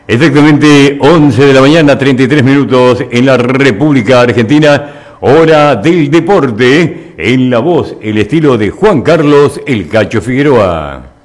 Exactamente 11 de la mañana, 33 minutos en la República Argentina, hora del deporte, en la voz, el estilo de Juan Carlos El Cacho Figueroa.